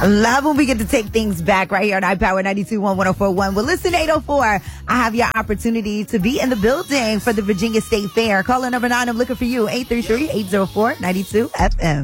I love when we get to take things back right here on iPower 92.1 Well, listen, 804, I have your opportunity to be in the building for the Virginia State Fair. Caller number 9, I'm looking for you, 833-804-92 FM.